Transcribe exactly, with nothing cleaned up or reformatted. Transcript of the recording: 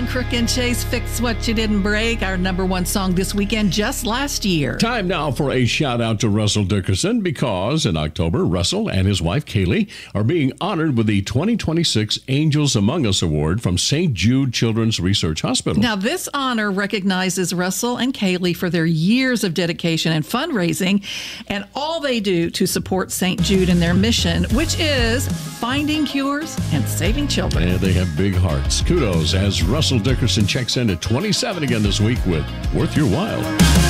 Crook and Chase, Fix What You Didn't Break, our number one song this weekend, just last year. Time now for a shout out to Russell Dickerson, because in October, Russell and his wife Kaylee are being honored with the twenty twenty-six Angels Among Us Award from Saint Jude Children's Research Hospital. Now, this honor recognizes Russell and Kaylee for their years of dedication and fundraising and all they do to support Saint Jude and their mission, which is finding cures and saving children. And they have big hearts. Kudos as Russell Dickerson checks in at twenty-seven again this week with Worth Your While.